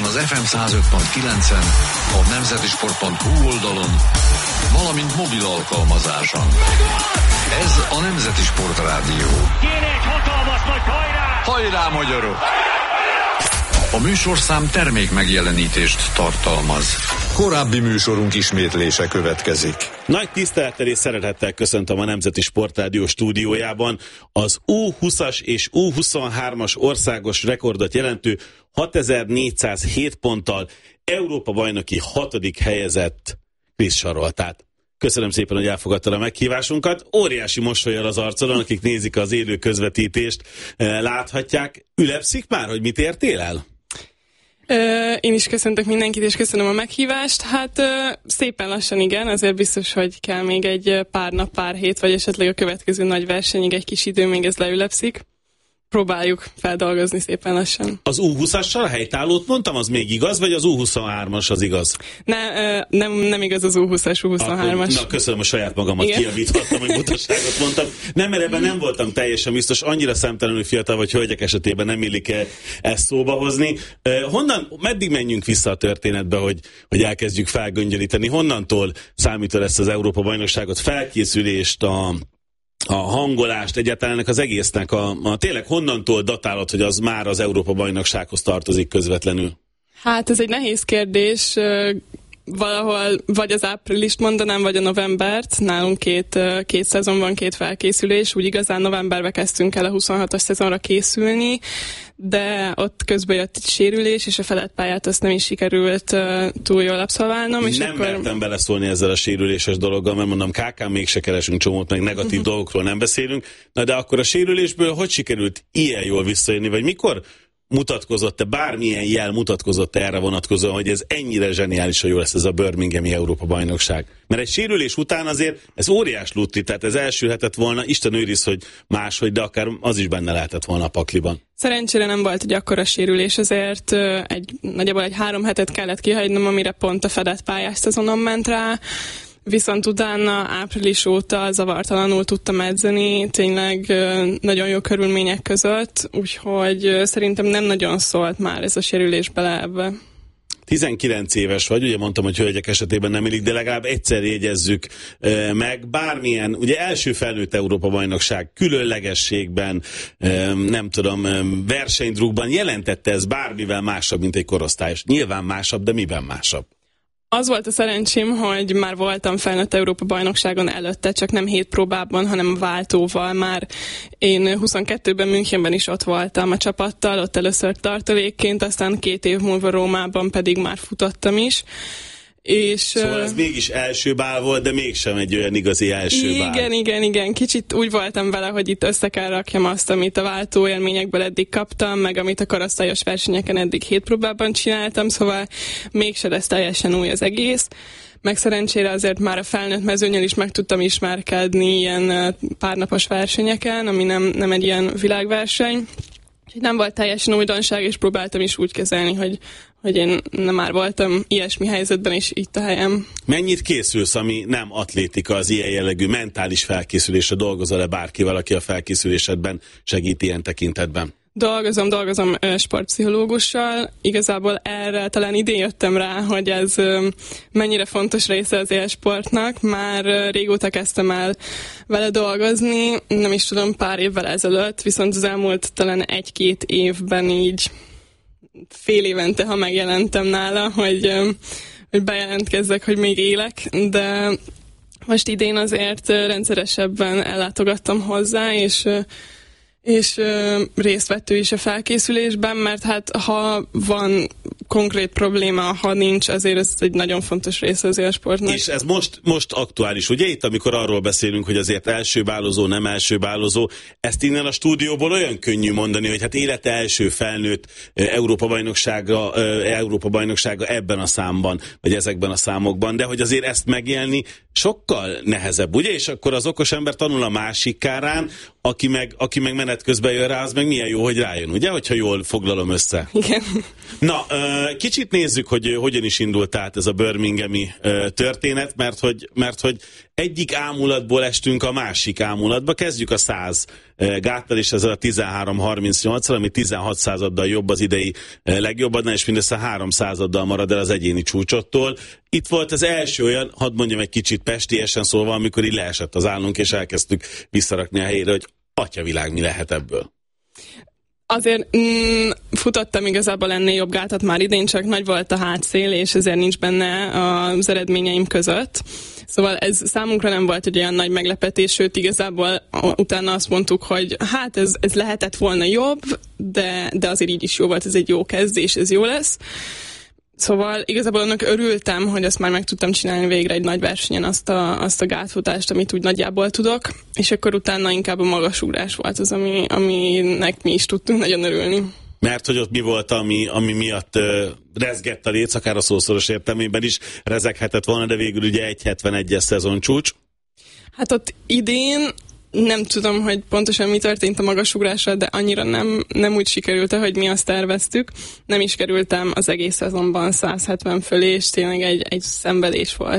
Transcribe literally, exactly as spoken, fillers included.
Ezen az ef em száz öt pont kilencen, a nemzetisport pont hu oldalon, valamint mobil alkalmazáson. Ez a Nemzeti Sport Rádió. Kéne egy hatalmas nagy hajrá! Hajrá, magyarok! A műsorszám termék megjelenítést tartalmaz. Korábbi műsorunk ismétlése következik. Nagy tisztelettel és szeretettel köszöntöm a Nemzeti Sport Rádió stúdiójában az U húszas és U huszonhármas országos rekordot jelentő hatezer-négyszázhét ponttal Európa-bajnoki hatodik helyezett Krisz Saroltát. Köszönöm szépen, hogy elfogadtad a meghívásunkat. Óriási mosollyal az arcodon, akik nézik az élő közvetítést, láthatják. Ülepszik már, hogy mit értél el? Ö, én is köszöntök mindenkit, és köszönöm a meghívást. Hát ö, szépen lassan igen, azért biztos, hogy kell még egy pár nap, pár hét, vagy esetleg a következő nagy versenyig egy kis idő, még ez leülepszik. Próbáljuk feldolgozni szépen lassan. Az U húszassal helytállót mondtam, az még igaz, vagy az U huszonhármas az igaz? Ne, ö, nem, nem igaz az U húszas, U huszonhármas. Akkor, na, köszönöm, a saját magamat igen. kijavíthattam, hogy mutasságot mondtam. Nem, mert ebben nem voltam teljesen biztos, annyira szemtelenül fiatal, vagy hölgyek esetében nem illik ezt szóba hozni. Honnan, meddig menjünk vissza a történetbe, hogy, hogy elkezdjük felgöngyölíteni? Honnantól számítod ezt az Európa-bajnokságot, felkészülést, a a hangolást, egyáltalán ennek az egésznek, a, a tényleg honnantól datálod, hogy az már az Európa-bajnoksághoz tartozik közvetlenül? Hát ez egy nehéz kérdés. Valahol vagy az áprilist mondanám, vagy a novembert. Nálunk két, két szezon van, két felkészülés. Úgy igazán novemberbe kezdtünk el a huszonhatos szezonra készülni, de ott közben jött egy sérülés, és a felett pályát azt nem is sikerült uh, túl jól abszolválnom. És nem akkor... mertem beleszólni ezzel a sérüléses dologgal, mert mondom, ká ká mégse keresünk csomót, meg negatív uh-huh. dolgokról nem beszélünk. Na de akkor a sérülésből hogy sikerült ilyen jól visszajönni, vagy mikor mutatkozott-e, bármilyen jel mutatkozott erre vonatkozóan, hogy ez ennyire zseniális, hogy jó lesz ez a Birminghami Európa-bajnokság? Mert egy sérülés után azért ez óriás lutti, tehát ez elsülhetett volna, Isten őriz, hogy máshogy, de akár az is benne lehetett volna a pakliban. Szerencsére nem volt egy akkora sérülés, azért egy, nagyjából egy három hetet kellett kihagynom, amire pont a fedett pályás szezonon ment rá, viszont utána április óta zavartalanul tudtam edzeni, tényleg nagyon jó körülmények között, úgyhogy szerintem nem nagyon szólt már ez a sérülés bele ebbe. tizenkilenc éves vagy, ugye mondtam, hogy hölgyek esetében nem illik, de legalább egyszer jegyezzük meg. Bármilyen, ugye első felnőtt Európa-bajnokság különlegességben, nem tudom, versenydrukban jelentette ez bármivel másabb, mint egy korosztályos? Nyilván másabb, de miben másabb? Az volt a szerencsém, hogy már voltam felnőtt Európa-bajnokságon előtte, csak nem hét próbában, hanem a váltóval. Már én huszonkettőben Münchenben is ott voltam a csapattal, ott először tartalékként, aztán két év múlva Rómában pedig már futottam is. És, szóval ez mégis első bál volt, de mégsem egy olyan igazi első igen, bál. Igen, igen, igen. Kicsit úgy voltam vele, hogy itt össze kell rakjam azt, amit a váltó élményekből eddig kaptam, meg amit a korosztályos versenyeken eddig hét próbában csináltam, szóval mégse lesz teljesen új az egész. Meg szerencsére azért már a felnőtt mezőnyel is meg tudtam ismerkedni ilyen párnapos versenyeken, ami nem, nem egy ilyen világverseny. Úgyhogy nem volt teljesen újdonság, és próbáltam is úgy kezelni, hogy hogy én nem már voltam ilyesmi helyzetben, és itt a helyem. Mennyit készülsz, ami nem atlétika, az ilyen jellegű mentális felkészülésre? Dolgozol-e bárkivel, aki a felkészülésedben segít ilyen tekintetben? Dolgozom, dolgozom sportpszichológussal. Igazából erre talán idén jöttem rá, hogy ez mennyire fontos része az élsportnak. Már régóta kezdtem el vele dolgozni, nem is tudom, pár évvel ezelőtt, viszont az elmúlt talán egy-két évben így fél évente, ha megjelentem nála, hogy, hogy bejelentkezzek, hogy még élek, de most idén azért rendszeresebben ellátogattam hozzá, és és ö, részt vett ő is a felkészülésben, mert hát ha van konkrét probléma, ha nincs, azért ez egy nagyon fontos része az élsportnak. És ez most, most aktuális, ugye itt, amikor arról beszélünk, hogy azért elsőbálozó, nem elsőbálozó, ezt innen a stúdióból olyan könnyű mondani, hogy hát élete első felnőtt Európa-bajnoksága, Európa-bajnoksága ebben a számban, vagy ezekben a számokban, de hogy azért ezt megélni sokkal nehezebb, ugye? És akkor az okos ember tanul a másik kárán, aki meg, aki meg menet közben jön rá, az meg milyen jó, hogy rájön, ugye? Hogyha jól foglalom össze. Igen. Na, kicsit nézzük, hogy hogyan is indult át ez a birminghami történet, mert hogy, mert hogy egyik ámulatból estünk a másik ámulatba. Kezdjük a száz gáttal, és ezzel a tizenhárom harmincnyolccal, ami tizenhat századdal jobb az idei legjobbadnál, és mindössze három századdal marad el az egyéni csúcsottól. Itt volt az első olyan, hadd mondjam egy kicsit pestiesen szólva, amikor így leesett az állunk, és elkezdtük visszarakni a helyére, hogy atyavilág, mi lehet ebből. Azért mm, futottam igazából ennél jobb gátat már idén, csak nagy volt a hátszél, és ezért nincs benne az eredményeim között. Szóval ez számunkra nem volt egy olyan nagy meglepetés, sőt igazából utána azt mondtuk, hogy hát ez, ez lehetett volna jobb, de, de azért így is jó volt, ez egy jó kezdés, ez jó lesz. Szóval igazából annak örültem, hogy azt már meg tudtam csinálni végre egy nagy versenyen azt a, azt a gátfutást, amit úgy nagyjából tudok, és akkor utána inkább a magasugrás volt az, ami, aminek mi is tudtunk nagyon örülni. Mert hogy ott mi volt, ami, ami miatt uh, rezgett a léc, akár a szószoros értelmében is rezeghetett volna, de végül ugye egy hetvenegyes szezoncsúcs. Hát ott idén nem tudom, hogy pontosan mi történt a magasugrásra, de annyira nem, nem úgy sikerült, hogy mi azt terveztük. Nem is kerültem az egész szezonban száz hetven fölé, és tényleg egy, egy szenvedés volt.